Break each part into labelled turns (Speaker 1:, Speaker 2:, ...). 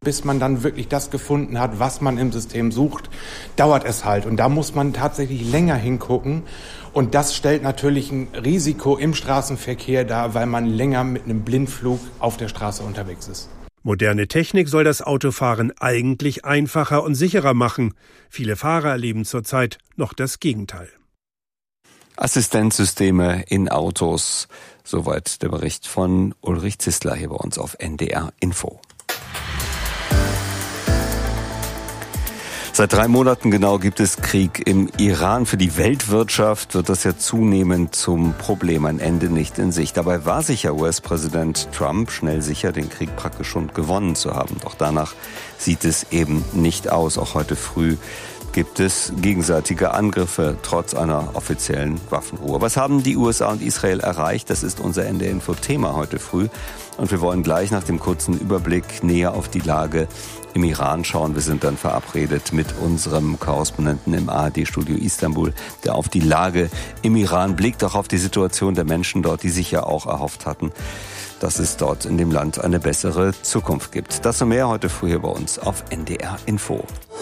Speaker 1: bis man dann wirklich das gefunden hat, was man im System sucht, dauert es halt. Und da muss man tatsächlich länger hingucken. Und das stellt natürlich ein Risiko im Straßenverkehr dar, weil man länger mit einem Blindflug auf der Straße unterwegs ist.
Speaker 2: Moderne Technik soll das Autofahren eigentlich einfacher und sicherer machen. Viele Fahrer erleben zurzeit noch das Gegenteil.
Speaker 3: Assistenzsysteme in Autos. Soweit der Bericht von Ulrich Zistler hier bei uns auf NDR Info. Seit 3 Monaten genau gibt es Krieg im Iran. Für die Weltwirtschaft wird das ja zunehmend zum Problem, ein Ende nicht in Sicht. Dabei war sich ja US-Präsident Trump schnell sicher, den Krieg praktisch schon gewonnen zu haben. Doch danach sieht es eben nicht aus. Auch heute früh gibt es gegenseitige Angriffe trotz einer offiziellen Waffenruhe. Was haben die USA und Israel erreicht? Das ist unser NDR-Info-Thema heute früh. Und wir wollen gleich nach dem kurzen Überblick näher auf die Lage im Iran schauen. Wir sind dann verabredet mit unserem Korrespondenten im ARD-Studio Istanbul, der auf die Lage im Iran blickt, auch auf die Situation der Menschen dort, die sich ja auch erhofft hatten, dass es dort in dem Land eine bessere Zukunft gibt. Das und mehr heute früh hier bei uns auf NDR Info.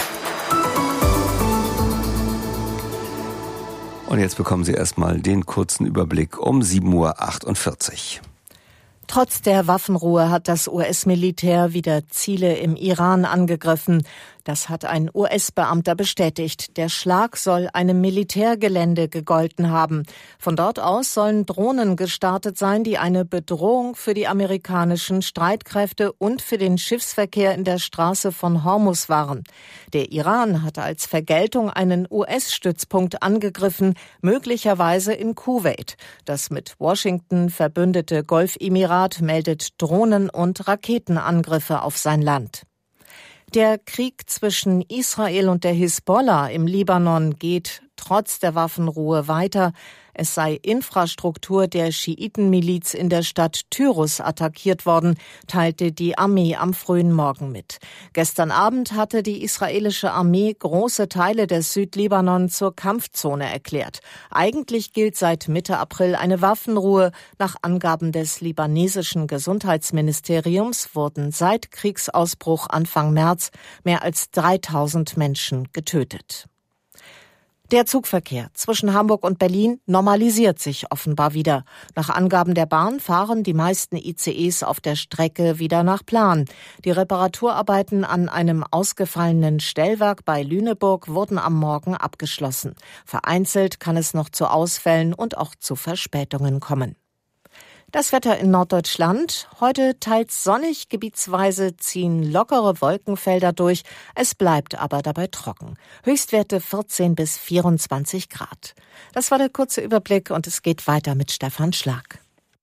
Speaker 3: Und jetzt bekommen Sie erstmal den kurzen Überblick um 7:48 Uhr.
Speaker 4: Trotz der Waffenruhe hat das US-Militär wieder Ziele im Iran angegriffen. Das hat ein US-Beamter bestätigt. Der Schlag soll einem Militärgelände gegolten haben. Von dort aus sollen Drohnen gestartet sein, die eine Bedrohung für die amerikanischen Streitkräfte und für den Schiffsverkehr in der Straße von Hormuz waren. Der Iran hatte als Vergeltung einen US-Stützpunkt angegriffen, möglicherweise in Kuwait. Das mit Washington verbündete Golfemirat meldet Drohnen- und Raketenangriffe auf sein Land. Der Krieg zwischen Israel und der Hisbollah im Libanon geht trotz der Waffenruhe weiter. Es sei Infrastruktur der Schiitenmiliz in der Stadt Tyrus attackiert worden, teilte die Armee am frühen Morgen mit. Gestern Abend hatte die israelische Armee große Teile des Südlibanon zur Kampfzone erklärt. Eigentlich gilt seit Mitte April eine Waffenruhe. Nach Angaben des libanesischen Gesundheitsministeriums wurden seit Kriegsausbruch Anfang März mehr als 3000 Menschen getötet. Der Zugverkehr zwischen Hamburg und Berlin normalisiert sich offenbar wieder. Nach Angaben der Bahn fahren die meisten ICEs auf der Strecke wieder nach Plan. Die Reparaturarbeiten an einem ausgefallenen Stellwerk bei Lüneburg wurden am Morgen abgeschlossen. Vereinzelt kann es noch zu Ausfällen und auch zu Verspätungen kommen. Das Wetter in Norddeutschland. Heute teils sonnig, gebietsweise ziehen lockere Wolkenfelder durch. Es bleibt aber dabei trocken. Höchstwerte 14 bis 24 Grad. Das war der kurze Überblick und es geht weiter mit Stefan Schlag.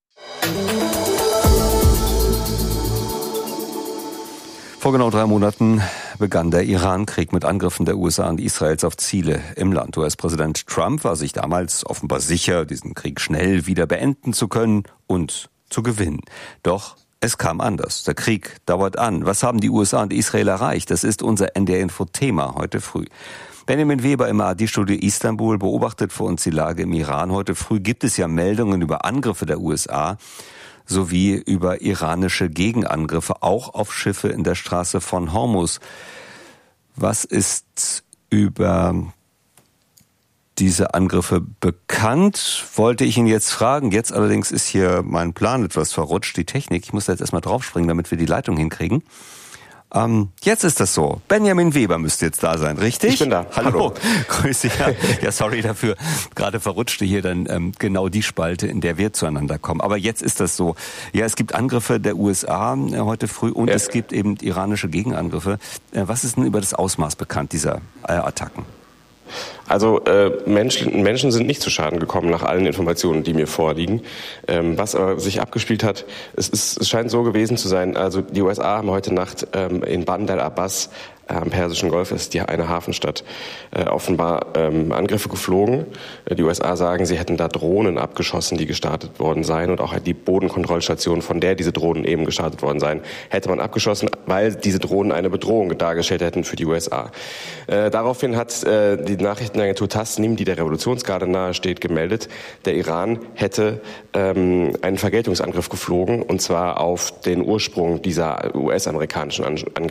Speaker 3: Vor genau 3 Monaten begann der Iran-Krieg mit Angriffen der USA und Israels auf Ziele im Land. US-Präsident Trump war sich damals offenbar sicher, diesen Krieg schnell wieder beenden zu können und zu gewinnen. Doch es kam anders. Der Krieg dauert an. Was haben die USA und Israel erreicht? Das ist unser NDR-Info-Thema heute früh. Benjamin Weber im ARD-Studio Istanbul beobachtet für uns die Lage im Iran. Heute früh gibt es ja Meldungen über Angriffe der USA sowie über iranische Gegenangriffe, auch auf Schiffe in der Straße von Hormuz. Was ist über diese Angriffe bekannt, wollte ich ihn jetzt fragen. Jetzt allerdings ist hier mein Plan etwas verrutscht, die Technik. Ich muss da jetzt erstmal draufspringen, damit wir die Leitung hinkriegen. Jetzt ist das so. Benjamin Weber müsste jetzt da sein, richtig?
Speaker 5: Ich bin da.
Speaker 3: Hallo. Grüß dich. Ja, sorry dafür. Gerade verrutschte hier dann genau die Spalte, in der wir zueinander kommen. Aber jetzt ist das so. Ja, es gibt Angriffe der USA heute früh und es gibt eben iranische Gegenangriffe. Was ist denn über das Ausmaß bekannt dieser Attacken?
Speaker 5: Also Menschen sind nicht zu Schaden gekommen nach allen Informationen, die mir vorliegen. Was aber sich abgespielt hat, es scheint so gewesen zu sein, also die USA haben heute Nacht in Bandar Abbas am Persischen Golf, ist eine Hafenstadt, offenbar Angriffe geflogen. Die USA sagen, sie hätten da Drohnen abgeschossen, die gestartet worden seien, und auch die Bodenkontrollstation, von der diese Drohnen eben gestartet worden seien, hätte man abgeschossen, weil diese Drohnen eine Bedrohung dargestellt hätten für die USA. Daraufhin hat die Nachrichtenagentur Tasnim, die der Revolutionsgarde nahesteht, gemeldet, der Iran hätte einen Vergeltungsangriff geflogen, und zwar auf den Ursprung dieser US-amerikanischen Angriffe.